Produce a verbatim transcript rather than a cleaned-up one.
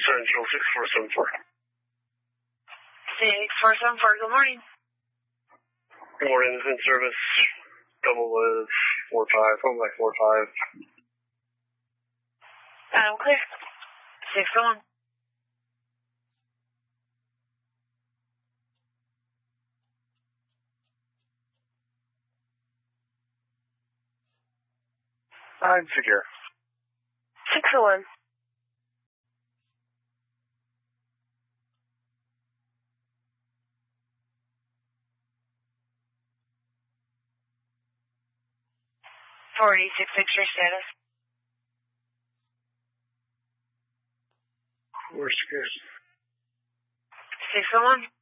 Central six four seven four. six four seven four, good morning. Good morning, this is in service. Double with four five, home by four five. I'm clear. six one. I'm secure. six one. forty-six six, your status. We're secure. six one.